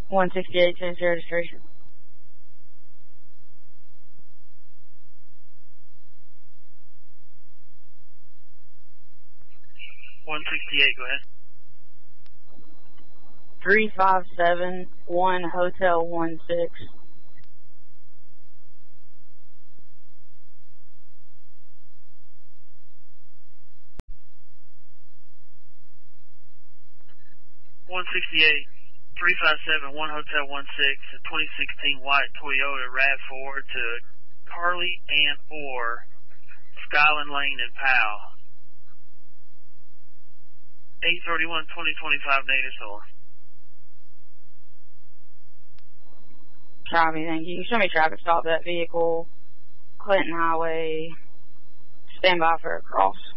168 to 03. 168, go ahead. 3571 Hotel 16. 168, 3571 Hotel 16, a 2016 white Toyota RAV4 to Carly Ann Orr, Skyland Lane in Powell. 8/31/2025 native solar. Copy, thank you. Show me traffic stop that vehicle. Clinton Highway. Stand by for a cross.